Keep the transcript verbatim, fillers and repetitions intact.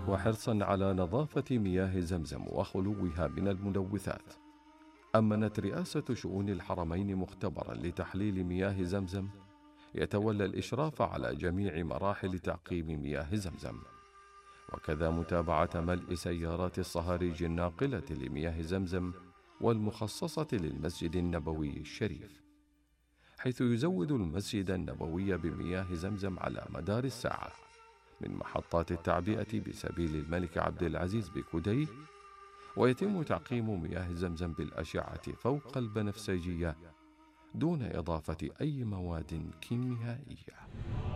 وحرصا على نظافة مياه زمزم وخلوها من الملوثات، أمنت رئاسة شؤون الحرمين مختبرا لتحليل مياه زمزم يتولى الإشراف على جميع مراحل تعقيم مياه زمزم، وكذا متابعة ملء سيارات الصهاريج الناقلة لمياه زمزم والمخصصة للمسجد النبوي الشريف، حيث يزود المسجد النبوي بمياه زمزم على مدار الساعة من محطات التعبئة بسبيل الملك عبد العزيز بكدي، ويتم تعقيم مياه زمزم بالأشعة فوق البنفسجية دون إضافة أي مواد كيميائية.